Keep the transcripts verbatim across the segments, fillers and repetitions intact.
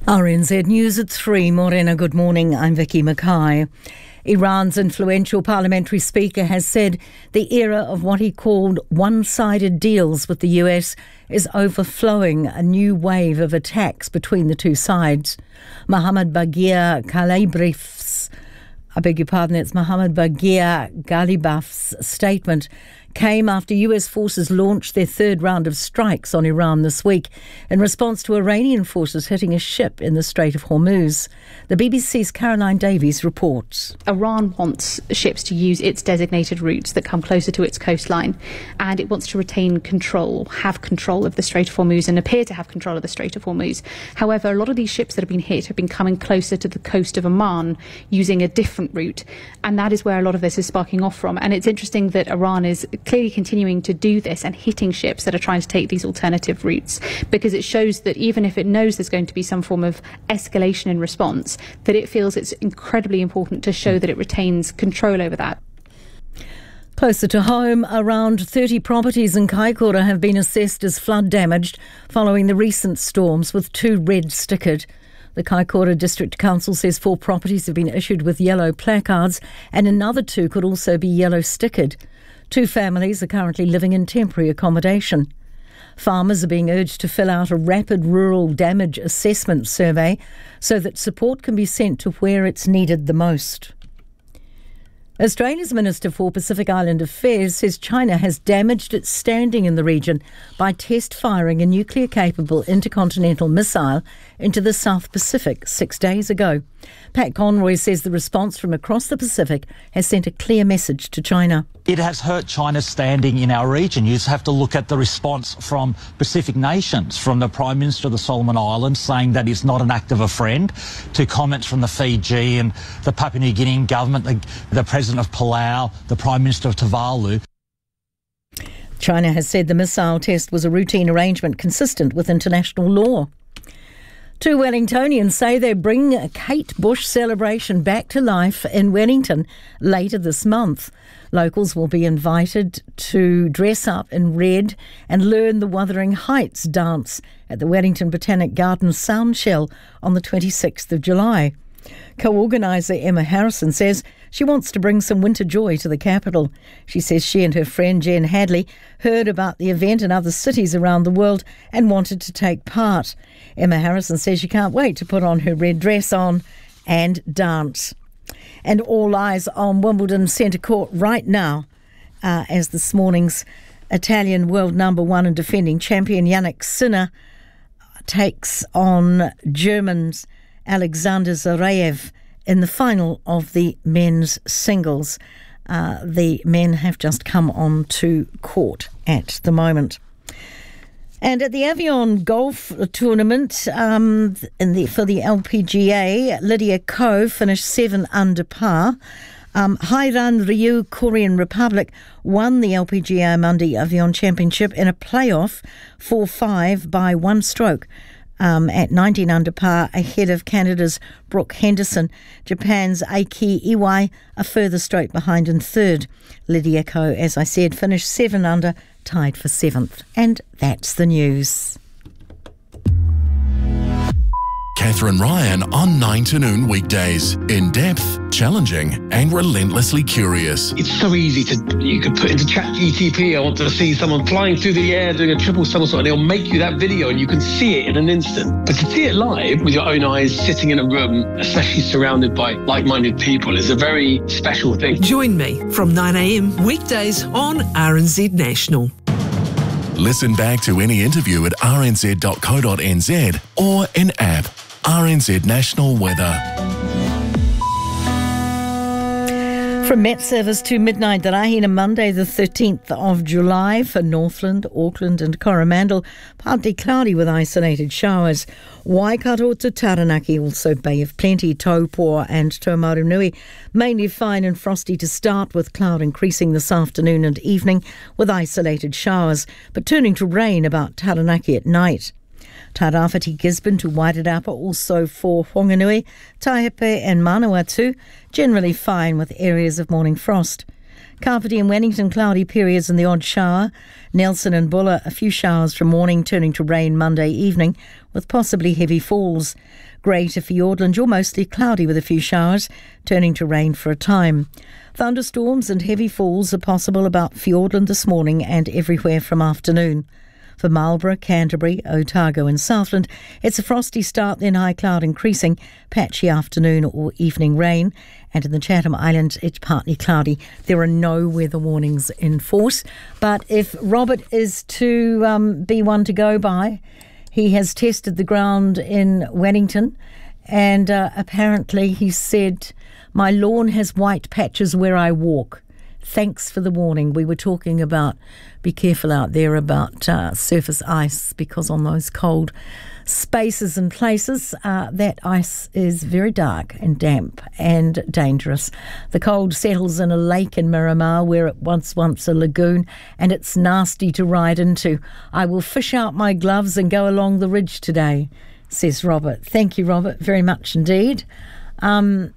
R N Z News at three. Morena, good morning. I'm Vicky Mackay. Iran's influential parliamentary speaker has said the era of what he called one-sided deals with the U S is overflowing a new wave of attacks between the two sides. Mohammad Baghir Ghalibaf's, I beg your pardon, it's Mohammad Baghir Ghalibaf's statement came after U S forces launched their third round of strikes on Iran this week in response to Iranian forces hitting a ship in the Strait of Hormuz. The B B C's Caroline Davies reports. Iran wants ships to use its designated routes that come closer to its coastline, and it wants to retain control, have control of the Strait of Hormuz and appear to have control of the Strait of Hormuz. However, a lot of these ships that have been hit have been coming closer to the coast of Oman using a different route, and that is where a lot of this is sparking off from. And it's interesting that Iran is clearly continuing to do this and hitting ships that are trying to take these alternative routes, because it shows that even if it knows there's going to be some form of escalation in response, that it feels it's incredibly important to show that it retains control over that. Closer to home, around thirty properties in Kaikoura have been assessed as flood damaged following the recent storms, with two red stickered. The Kaikoura District Council says four properties have been issued with yellow placards and another two could also be yellow stickered. Two families are currently living in temporary accommodation. Farmers are being urged to fill out a rapid rural damage assessment survey so that support can be sent to where it's needed the most. Australia's Minister for Pacific Island Affairs says China has damaged its standing in the region by test firing a nuclear-capable intercontinental missile into the South Pacific six days ago. Pat Conroy says the response from across the Pacific has sent a clear message to China. It has hurt China's standing in our region. You just have to look at the response from Pacific nations, from the Prime Minister of the Solomon Islands saying that he's not an act of a friend, to comments from the Fiji and the Papua New Guinean government, the, the President of Palau, the Prime Minister of Tuvalu. China has said the missile test was a routine arrangement consistent with international law. Two Wellingtonians say they bring a Kate Bush celebration back to life in Wellington later this month. Locals will be invited to dress up in red and learn the Wuthering Heights dance at the Wellington Botanic Gardens Soundshell on the twenty-sixth of July. Co-organiser Emma Harrison says she wants to bring some winter joy to the capital. She says she and her friend Jen Hadley heard about the event in other cities around the world and wanted to take part. Emma Harrison says she can't wait to put on her red dress on and dance. And all eyes on Wimbledon Centre Court right now uh, as this morning's Italian world number one and defending champion Yannick Sinner takes on German's Alexander Zverev in the final of the men's singles. Uh, the men have just come on to court at the moment. And at the Avion Golf Tournament um, in the, for the L P G A, Lydia Ko finished seven under par. Um, Hairan Ryu, Korean Republic, won the L P G A Monday Avion Championship in a playoff four five by one stroke. Um, at nineteen under par, ahead of Canada's Brooke Henderson. Japan's Eiki Iwai a further stroke behind in third. Lydia Ko, as I said, finished seven under, tied for seventh. And that's the news. Catherine Ryan on nine to noon weekdays. In depth, challenging and relentlessly curious. It's so easy to, you could put into ChatGPT, I want to see someone flying through the air doing a triple somersault, and it'll make you that video and you can see it in an instant. But to see it live with your own eyes, sitting in a room, especially surrounded by like-minded people, is a very special thing. Join me from nine a m weekdays on R N Z National. Listen back to any interview at r n z dot co dot n z or in app. R N Z National Weather. From Met Service to midnight, the Rahina Monday the thirteenth of July for Northland, Auckland and Coromandel. Partly cloudy with isolated showers. Waikato to Taranaki, also Bay of Plenty, Taupo and Taumarunui. Mainly fine and frosty to start, with cloud increasing this afternoon and evening with isolated showers, but turning to rain about Taranaki at night. Tairāwhiti Gisborne to Wairarapa, also for Whanganui, Taihape and Manawatu, generally fine with areas of morning frost. Kapiti and Wellington, cloudy periods and the odd shower. Nelson and Buller, a few showers from morning, turning to rain Monday evening, with possibly heavy falls. Greater Fiordland, you're mostly cloudy with a few showers, turning to rain for a time. Thunderstorms and heavy falls are possible about Fiordland this morning and everywhere from afternoon. For Marlborough, Canterbury, Otago and Southland, it's a frosty start, then high cloud increasing, patchy afternoon or evening rain. And in the Chatham Islands, it's partly cloudy. There are no weather warnings in force. But if Robert is to um, be one to go by, he has tested the ground in Wellington, and uh, apparently he said, "My lawn has white patches where I walk. Thanks for the warning." We were talking about, be careful out there about uh, surface ice, because on those cold spaces and places, uh, that ice is very dark and damp and dangerous. The cold settles in a lake in Miramar where it once once a lagoon, and it's nasty to ride into. "I will fish out my gloves and go along the ridge today," says Robert. Thank you, Robert, very much indeed. Um,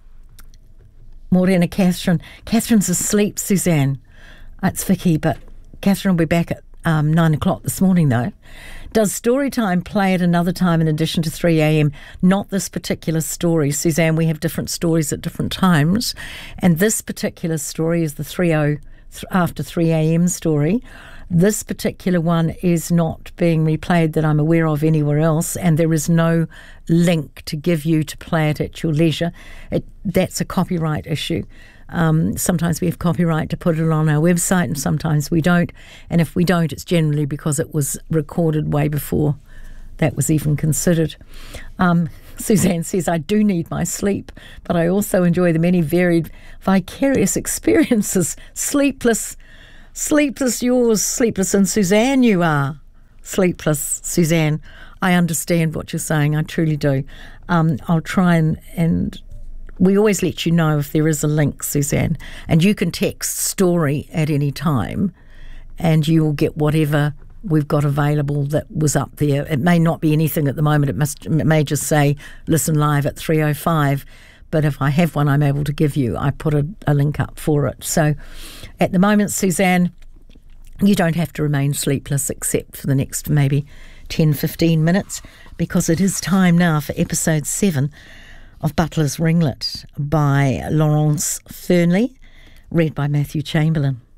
Morena Catherine. Catherine's asleep, Suzanne. It's Vicky, but Catherine will be back at um, nine o'clock this morning, though. Does Storytime play at another time in addition to three a.m? Not this particular story, Suzanne. We have different stories at different times, and this particular story is the three oh after three a.m. story. This particular one is not being replayed that I'm aware of anywhere else, and there is no link to give you to play it at your leisure. It, that's a copyright issue. Um, sometimes we have copyright to put it on our website, and sometimes we don't. And if we don't, it's generally because it was recorded way before that was even considered. Um, Suzanne says, "I do need my sleep, but I also enjoy the many varied, vicarious experiences. Sleepless, sleepless yours, sleepless, and Suzanne you are. Sleepless, Suzanne. I understand what you're saying, I truly do. Um, I'll try and... and we always let you know if there is a link, Suzanne, and you can text story at any time and you will get whatever we've got available that was up there. It may not be anything at the moment. It must. It may just say listen live at three oh five, but if I have one I'm able to give you, I put a, a link up for it. So at the moment, Suzanne, you don't have to remain sleepless except for the next maybe ten, fifteen minutes, because it is time now for episode seven of Butler's Ringlet by Laurence Fernley, read by Matthew Chamberlain.